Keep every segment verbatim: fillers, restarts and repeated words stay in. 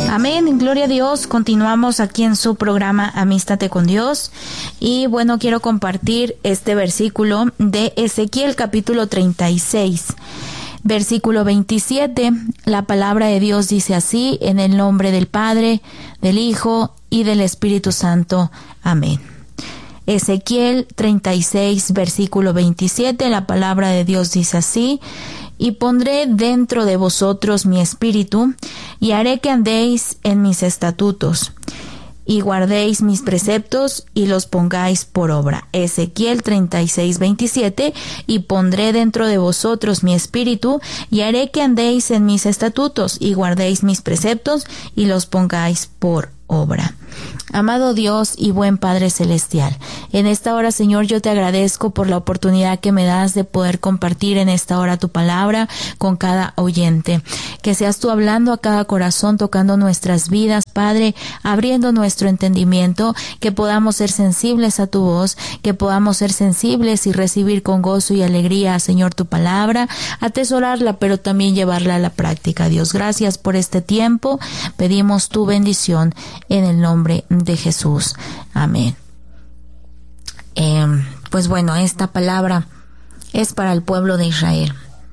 Amén, gloria a Dios. Continuamos aquí en su programa Amístate con Dios. Y bueno, quiero compartir este versículo de Ezequiel capítulo treinta y seis. Versículo veintisiete, la palabra de Dios dice así: en el nombre del Padre, del Hijo y del Espíritu Santo. Amén. Ezequiel treinta y seis, versículo veintisiete, la palabra de Dios dice así: y pondré dentro de vosotros mi espíritu, y haré que andéis en mis estatutos, y guardéis mis preceptos, y los pongáis por obra. Ezequiel treinta y seis, veintisiete, y pondré dentro de vosotros mi espíritu, y haré que andéis en mis estatutos, y guardéis mis preceptos, y los pongáis por obra. Amado Dios y buen Padre Celestial, en esta hora, Señor, yo te agradezco por la oportunidad que me das de poder compartir en esta hora tu palabra con cada oyente. Que seas tú hablando a cada corazón, tocando nuestras vidas, Padre, abriendo nuestro entendimiento, que podamos ser sensibles a tu voz, que podamos ser sensibles y recibir con gozo y alegría, Señor, tu palabra, atesorarla, pero también llevarla a la práctica. Dios, gracias por este tiempo. Pedimos tu bendición en el nombre de Jesús. Amén. Eh, pues bueno, esta palabra es para el pueblo de Israel.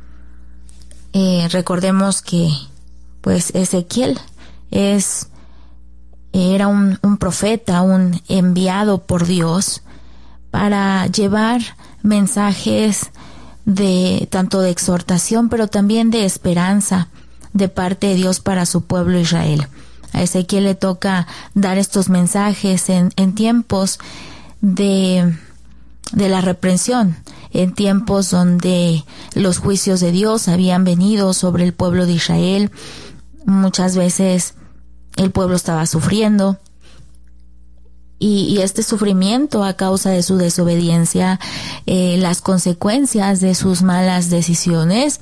Eh, recordemos que pues Ezequiel es era un, un profeta, un enviado por Dios para llevar mensajes de tanto de exhortación, pero también de esperanza de parte de Dios para su pueblo Israel. A Ezequiel le toca dar estos mensajes en, en tiempos de, de la reprensión, en tiempos donde los juicios de Dios habían venido sobre el pueblo de Israel. Muchas veces el pueblo estaba sufriendo, y, y este sufrimiento a causa de su desobediencia, eh, las consecuencias de sus malas decisiones.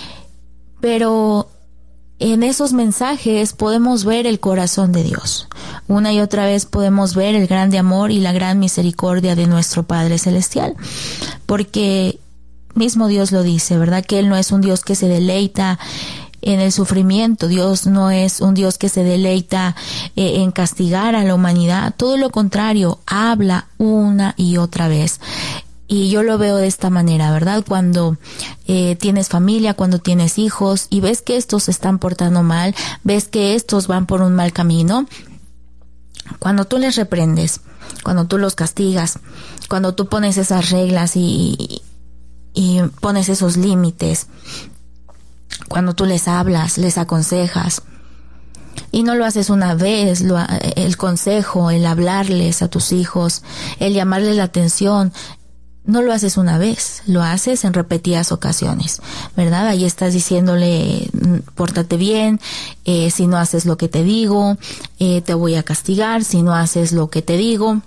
Pero en esos mensajes podemos ver el corazón de Dios. Una y otra vez podemos ver el grande amor y la gran misericordia de nuestro Padre Celestial. Porque mismo Dios lo dice, ¿verdad? Que Él no es un Dios que se deleita en el sufrimiento. Dios no es un Dios que se deleita eh, en castigar a la humanidad. Todo lo contrario, habla una y otra vez. Y yo lo veo de esta manera, ¿verdad? Cuando eh, tienes familia, cuando tienes hijos y ves que estos se están portando mal, ves que estos van por un mal camino, cuando tú les reprendes, cuando tú los castigas, cuando tú pones esas reglas y, y pones esos límites, cuando tú les hablas, les aconsejas, y no lo haces una vez, lo, el consejo, el hablarles a tus hijos, el llamarles la atención, no lo haces una vez, lo haces en repetidas ocasiones, ¿verdad? Ahí estás diciéndole: pórtate bien, eh, si no haces lo que te digo, eh, te voy a castigar, si no haces lo que te digo,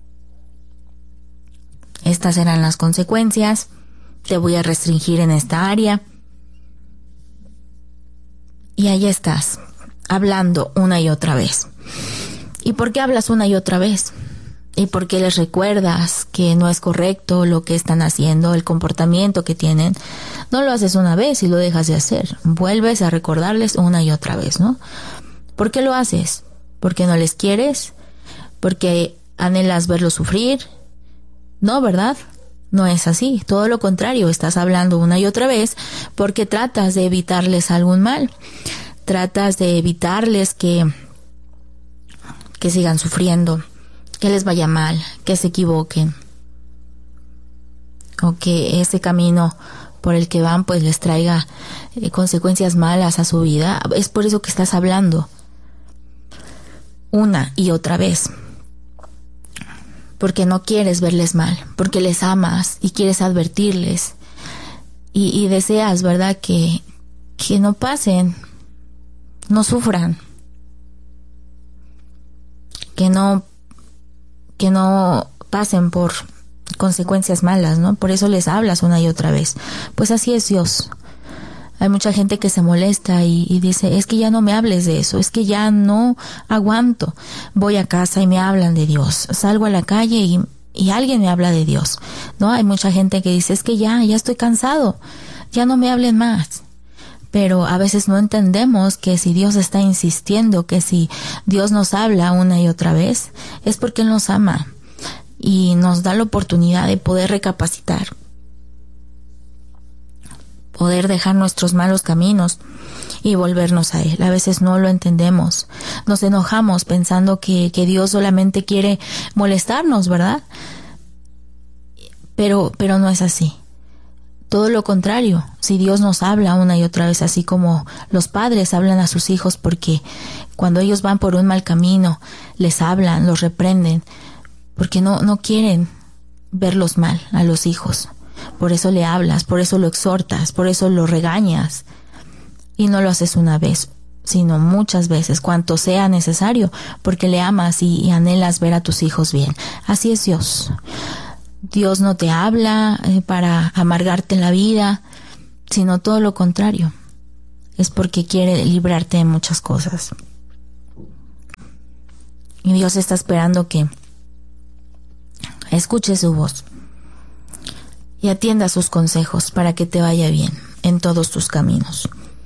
estas serán las consecuencias, te voy a restringir en esta área. Y ahí estás, hablando una y otra vez. ¿Y por qué hablas una y otra vez? ¿Y por qué les recuerdas que no es correcto lo que están haciendo, el comportamiento que tienen? No lo haces una vez y lo dejas de hacer. Vuelves a recordarles una y otra vez, ¿no? ¿Por qué lo haces? ¿Porque no les quieres? ¿Porque anhelas verlos sufrir? No, ¿verdad? No es así. Todo lo contrario, estás hablando una y otra vez porque tratas de evitarles algún mal. Tratas de evitarles que, que sigan sufriendo, que les vaya mal, que se equivoquen, o que ese camino por el que van pues les traiga eh, consecuencias malas a su vida. Es por eso que estás hablando una y otra vez, porque no quieres verles mal, porque les amas y quieres advertirles y, y deseas, ¿verdad?, que, que no pasen, no sufran, que no que no pasen por consecuencias malas, ¿no? Por eso les hablas una y otra vez. Pues así es Dios. Hay mucha gente que se molesta y, y dice: es que ya no me hables de eso, es que ya no aguanto. Voy a casa y me hablan de Dios. Salgo a la calle y, y alguien me habla de Dios, ¿no? Hay mucha gente que dice: es que ya, ya estoy cansado, ya no me hablen más. Pero a veces no entendemos que si Dios está insistiendo, que si Dios nos habla una y otra vez, es porque Él nos ama y nos da la oportunidad de poder recapacitar, poder dejar nuestros malos caminos y volvernos a Él. A veces no lo entendemos, nos enojamos pensando que, que Dios solamente quiere molestarnos, ¿verdad? Pero, pero no es así. Todo lo contrario, si Dios nos habla una y otra vez, así como los padres hablan a sus hijos, porque cuando ellos van por un mal camino, les hablan, los reprenden, porque no, no quieren verlos mal a los hijos. Por eso le hablas, por eso lo exhortas, por eso lo regañas. Y no lo haces una vez, sino muchas veces, cuanto sea necesario, porque le amas y, y anhelas ver a tus hijos bien. Así es Dios. Dios no te habla eh, para amargarte la vida, sino todo lo contrario. Es porque quiere librarte de muchas cosas. Y Dios está esperando que escuches su voz y atienda sus consejos para que te vaya bien en todos tus caminos.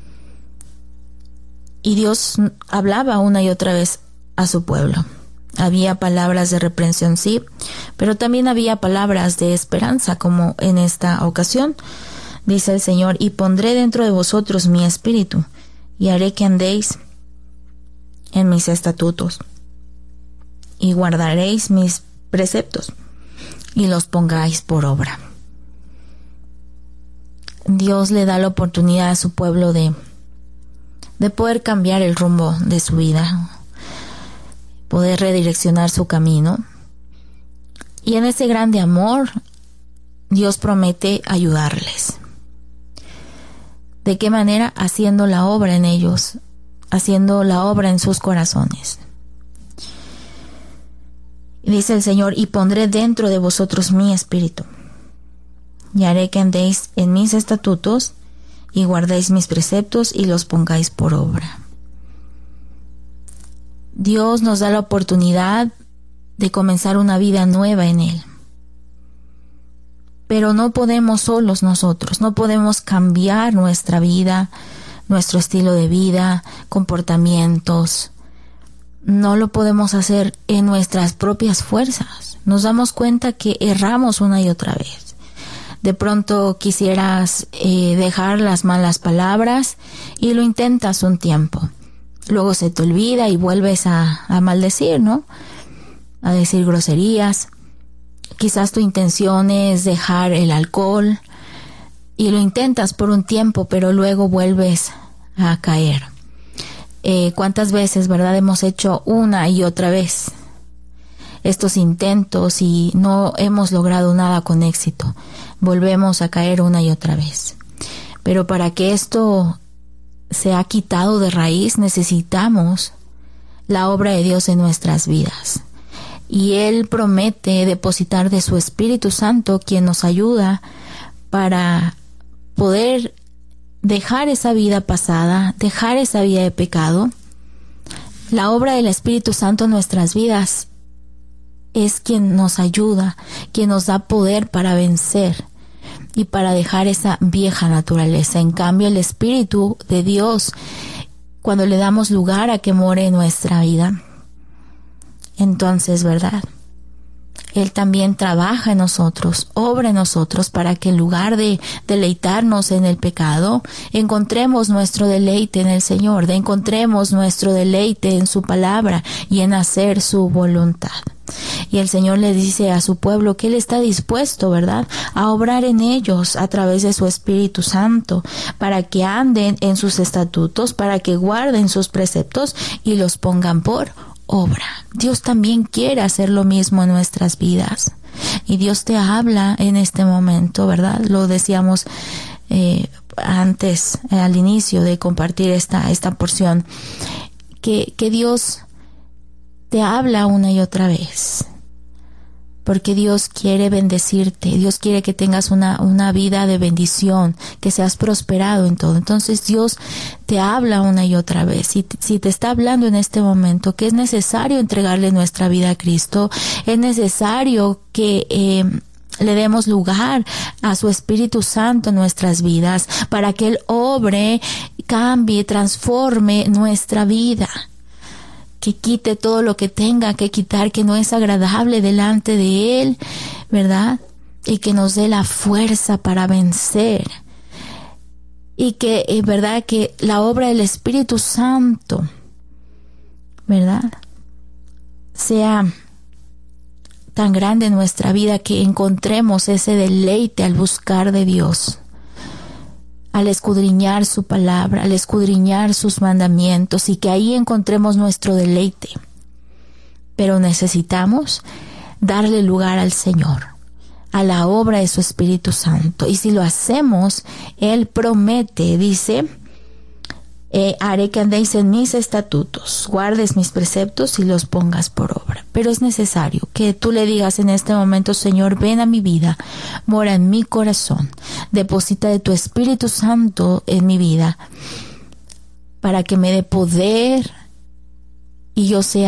Y Dios hablaba una y otra vez a su pueblo. Había palabras de reprensión, sí, pero también había palabras de esperanza, como en esta ocasión. Dice el Señor: y pondré dentro de vosotros mi espíritu, y haré que andéis en mis estatutos, y guardaréis mis preceptos, y los pongáis por obra. Dios le da la oportunidad a su pueblo de, de poder cambiar el rumbo de su vida, poder redireccionar su camino. Y en ese grande amor, Dios promete ayudarles. ¿De qué manera? Haciendo la obra en ellos, haciendo la obra en sus corazones. Y dice el Señor: y pondré dentro de vosotros mi espíritu, y haré que andéis en mis estatutos, y guardéis mis preceptos, y los pongáis por obra. Dios nos da la oportunidad de comenzar una vida nueva en Él. Pero no podemos solos nosotros, no podemos cambiar nuestra vida, nuestro estilo de vida, comportamientos. No lo podemos hacer en nuestras propias fuerzas. Nos damos cuenta que erramos una y otra vez. De pronto quisieras eh, dejar las malas palabras y lo intentas un tiempo. Luego se te olvida y vuelves a, a maldecir, ¿no? A decir groserías. Quizás tu intención es dejar el alcohol y lo intentas por un tiempo, pero luego vuelves a caer. Eh, ¿Cuántas veces, verdad, hemos hecho una y otra vez estos intentos y no hemos logrado nada con éxito? Volvemos a caer una y otra vez. Pero para que esto se ha quitado de raíz, necesitamos la obra de Dios en nuestras vidas. Y Él promete depositar de su Espíritu Santo, quien nos ayuda para poder dejar esa vida pasada, dejar esa vida de pecado. La obra del Espíritu Santo en nuestras vidas es quien nos ayuda, quien nos da poder para vencer y para dejar esa vieja naturaleza. En cambio, el Espíritu de Dios, cuando le damos lugar a que more en nuestra vida, entonces, ¿verdad?, Él también trabaja en nosotros, obra en nosotros, para que en lugar de deleitarnos en el pecado, encontremos nuestro deleite en el Señor, de encontremos nuestro deleite en su palabra y en hacer su voluntad. Y el Señor le dice a su pueblo que Él está dispuesto, ¿verdad?, a obrar en ellos a través de su Espíritu Santo, para que anden en sus estatutos, para que guarden sus preceptos y los pongan por obra. Dios también quiere hacer lo mismo en nuestras vidas. Y Dios te habla en este momento, ¿verdad? Lo decíamos eh, antes, eh, al inicio de compartir esta, esta porción, que, que Dios te habla una y otra vez, porque Dios quiere bendecirte, Dios quiere que tengas una, una vida de bendición, que seas prosperado en todo. Entonces Dios te habla una y otra vez. Si, si te está hablando en este momento que es necesario entregarle nuestra vida a Cristo, es necesario que eh, le demos lugar a su Espíritu Santo en nuestras vidas, para que Él obre cambie, transforme nuestra vida, que quite todo lo que tenga que quitar, que no es agradable delante de Él, ¿verdad? Y que nos dé la fuerza para vencer. Y que es verdad que la obra del Espíritu Santo, ¿verdad?, sea tan grande en nuestra vida que encontremos ese deleite al buscar de Dios, al escudriñar su palabra, al escudriñar sus mandamientos, y que ahí encontremos nuestro deleite. Pero necesitamos darle lugar al Señor, a la obra de su Espíritu Santo. Y si lo hacemos, Él promete, dice, eh, haré que andéis en mis estatutos, guardes mis preceptos y los pongas por obra. Pero es necesario que tú le digas en este momento: Señor, ven a mi vida, mora en mi corazón, deposita de tu Espíritu Santo en mi vida, para que me dé poder y yo sea